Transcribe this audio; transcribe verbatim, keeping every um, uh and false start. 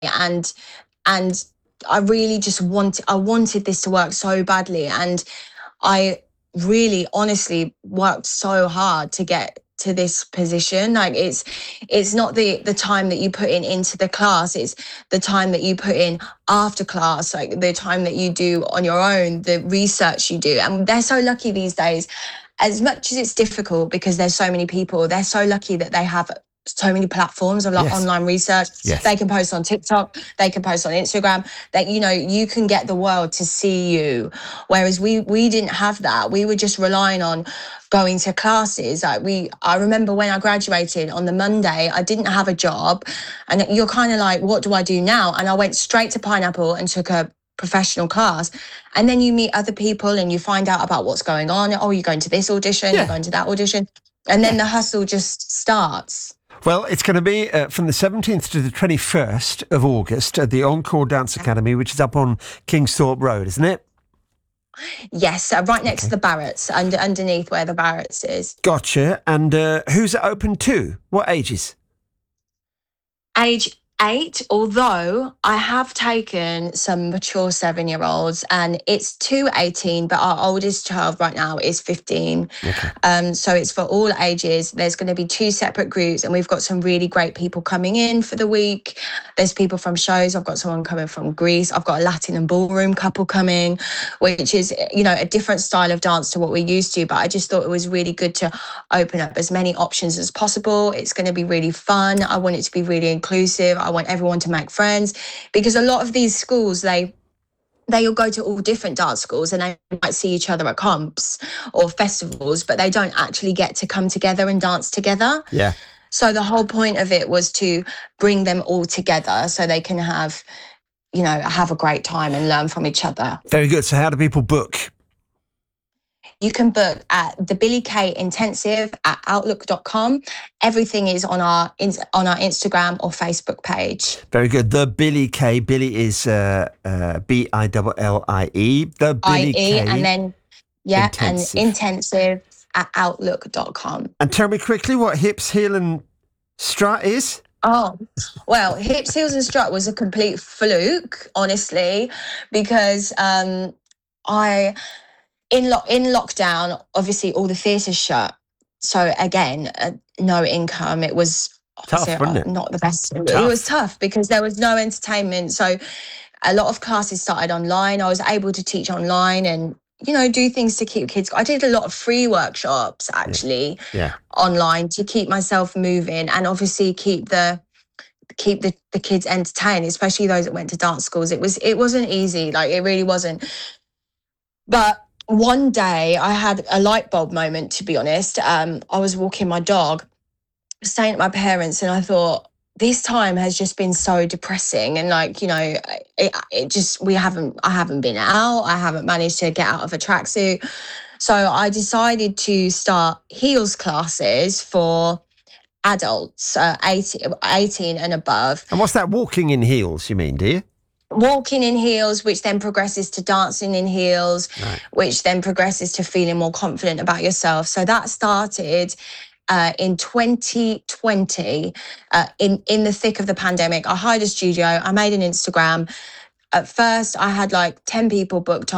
and and I really just wanted I wanted this to work so badly, and I really honestly worked so hard to get to this position. Like it's it's not the the time that you put in into the class, it's the time that you put in after class, like the time that you do on your own, the research you do. And they're so lucky these days, as much as it's difficult because there's so many people, they're so lucky that they have so many platforms of like Yes. online research. Yes. They can post on TikTok, they can post on Instagram, that, you know, you can get the world to see you. Whereas we we didn't have that. We were just relying on going to classes. Like we, I remember when I graduated on the Monday, I didn't have a job, and you're kind of like, what do I do now? And I went straight to Pineapple and took a professional class. And then you meet other people and you find out about what's going on. Oh, you're going to this audition, Yeah. you're going to that audition. And then the hustle just starts. Well, it's going to be uh, from the seventeenth to the twenty-first of August at the Encore Dance Academy, which is up on Kingsthorpe Road, isn't it? Yes, uh, right next Okay. to the Barretts, under, underneath where the Barretts is. Gotcha. And uh, who's it open to? What ages? Age eight, although I have taken some mature seven-year-olds, and it's to eighteen, but our oldest child right now is fifteen. Okay. Um, so it's for all ages. There's going to be two separate groups, and we've got some really great people coming in for the week. There's people from shows. I've got someone coming from Greece. I've got a Latin and ballroom couple coming, which is, you know, a different style of dance to what we're used to. But I just thought it was really good to open up as many options as possible. It's going to be really fun. I want it to be really inclusive. I want everyone to make friends, because a lot of these schools, they they all go to all different dance schools, and they might see each other at comps or festivals, but they don't actually get to come together and dance together. Yeah. So the whole point of it was to bring them all together so they can have, you know, have a great time and learn from each other. Very good. So how do people book? You can book at the Billy K Intensive at outlook dot com. Everything is on our on our Instagram or Facebook page. Very good. The Billy K. Billy is uh, uh, B I L L I E. The Billy I E, K. and then, yeah, Intensive. and intensive at outlook dot com. And tell me quickly what hips, heel and strut is. Oh, well, hips, heels and strut was a complete fluke, honestly, because um, I... In, lo- in lockdown, obviously all the theatres shut. So again, uh, no income. It was Tough, obviously, wasn't it? uh, not the best. Tough. It was tough because there was no entertainment. So a lot of classes started online. I was able to teach online and, you know, do things to keep kids. I did a lot of free workshops actually Yeah. online to keep myself moving, and obviously keep the keep the, the kids entertained, especially those that went to dance schools. It was it wasn't easy. Like, it really wasn't. But one day I had a light bulb moment, to be honest. Um, I was walking my dog, staying at my parents', and I thought, this time has just been so depressing. And like, you know, it, it just, we haven't, I haven't been out. I haven't managed to get out of a tracksuit. So I decided to start heels classes for adults, uh, eighteen, eighteen and above. And what's that walking in heels, you mean, dear? Walking in heels, which then progresses to dancing in heels, Right. which then progresses to feeling more confident about yourself. So that started uh, in twenty twenty, uh, in, in the thick of the pandemic. I hired a studio, I made an Instagram. At first, I had like ten people booked